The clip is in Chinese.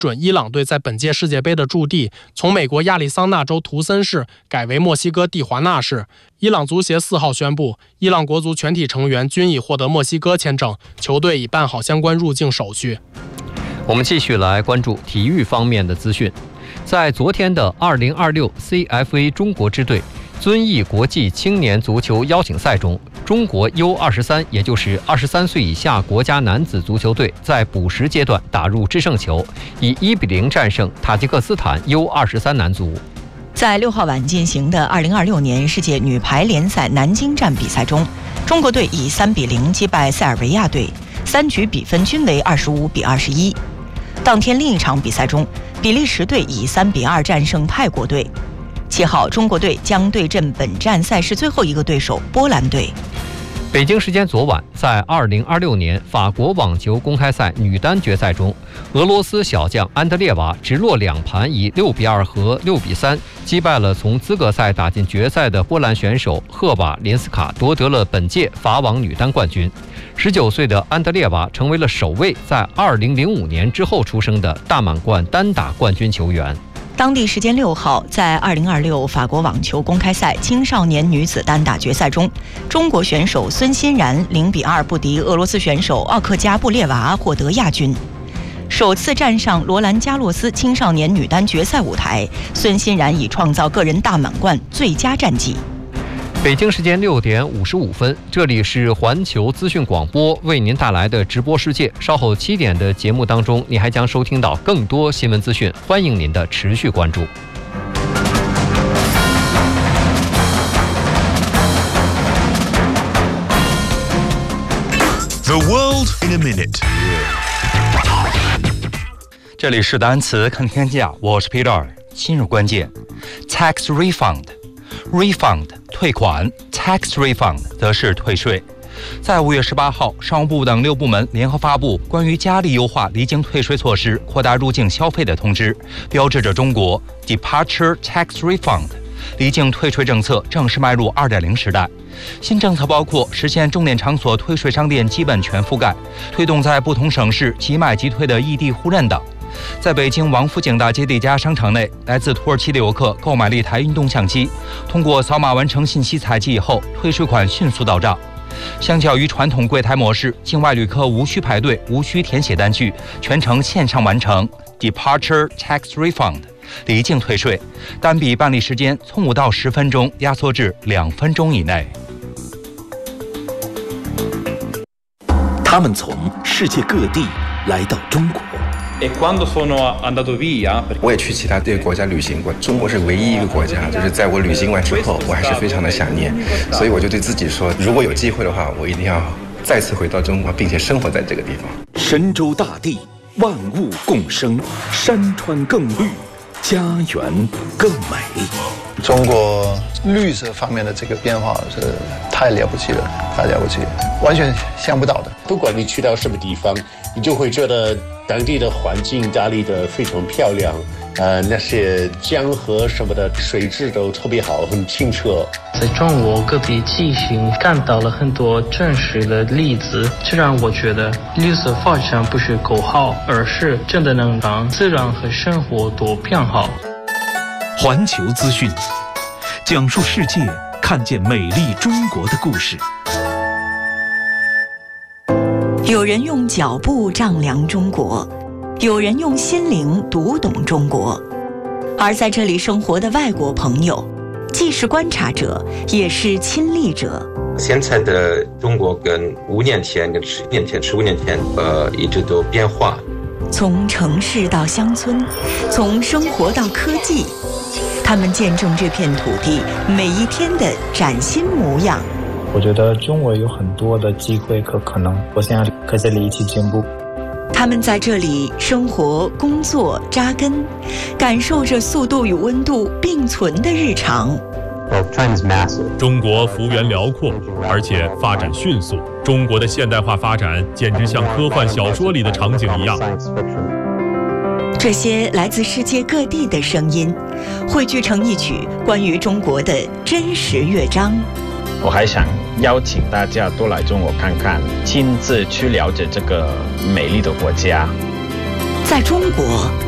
准伊朗队在本届世界杯的驻地从美国亚利桑那州图森市改为墨西哥蒂华纳市。伊朗足协4号宣布，伊朗国足全体成员均已获得墨西哥签证，球队已办好相关入境手续。 我们继续来关注体育方面的资讯。在昨天的2026 CFA 中国支队遵义国际青年足球邀请赛中，中国 U23， 也就是23岁以下国家男子足球队在补时阶段打入制胜球，以1-0战胜塔吉克斯坦 U23 男足。 在6号晚进行的2026年世界女排联赛南京站比赛中，中国队以3-0击败塞尔维亚队，3局比分均为25-21。当天另一场比赛中，比利时队以3-2战胜泰国队。7号，中国队将对阵本站赛事最后一个对手波兰队。 北京时间昨晚，在2026年法国网球公开赛女单决赛中，俄罗斯小将安德烈娃直落2盘以6-2和6-3击败了从资格赛打进决赛的波兰选手赫瓦林斯卡，夺得了本届法网女单冠军。19岁的安德烈娃成为了首位在2005年之后出生的大满贯单打冠军球员。 当地时间6号，在2026法国网球公开赛青少年女子单打决赛中，中国选手孙欣然0-2不敌俄罗斯选手奥克加布列娃，获得亚军。首次站上罗兰加洛斯青少年女单决赛舞台，孙欣然已创造个人大满贯最佳战绩。 北京时间6点55分，这里是环球资讯广播为您带来的直播世界。稍后7点的节目当中，你还将收听到更多新闻资讯，欢迎您的持续关注。 The world in a minute。这里是单词看天下，我是 Peter。进入关键 ，tax refund。refund 退款 ，tax refund 则是退税。在5月18号，商务部等6部门联合发布关于加力优化离境退税措施、扩大入境消费的通知，标志着中国 Departure Tax Refund 离境退税政策正式迈入2.0时代。新政策包括实现重点场所退税商店基本全覆盖，推动在不同省市即买即退的异地互认等。在北京王府井大街的一家商场内，来自土耳其的游客购买了一台运动相机，通过扫码完成信息采集以后，退税款迅速到账。相较于传统柜台模式，境外旅客无需排队，无需填写单据，全程线上完成 Departure Tax Refund 离境退税，单笔办理时间从5到10分钟压缩至2分钟以内。 他们从世界各地来到中国。 我也去其他这个国家旅行过，中国是唯一一个国家，就是在我旅行完之后，我还是非常的想念，所以我就对自己说，如果有机会的话，我一定要再次回到中国，并且生活在这个地方。 神州大地，万物共生，山川更绿，家园更美。 中国绿色方面的这个变化是太了不起了，太了不起了，完全想不到的。 不管你去到什么地方，你就会觉得当地的环境打理得非常漂亮，那些江河什么的水质都特别好，很清澈。 在中国各地进行看到了很多真实的例子，这让我觉得绿色发展不是口号，而是真的能让自然和生活都变好。 环球资讯，讲述世界，看见美丽中国的故事。 有人用脚步丈量中国，有人用心灵读懂中国。而在这里生活的外国朋友，既是观察者，也是亲历者。 现在的中国跟5年前、跟10年前、15年前，一直都变化。 从城市到乡村，从生活到科技，他们见证这片土地每一天的崭新模样。 我觉得中国有很多的机会和可能，我想和这里一起进步。 他们在这里生活、工作、扎根，感受着速度与温度并存的日常。 中国幅员辽阔，而且发展迅速。中国的现代化发展简直像科幻小说里的场景一样。 这些来自世界各地的声音，汇聚成一曲关于中国的真实乐章。 我还想邀请大家多来中国看看，亲自去了解这个美丽的国家。 在中国，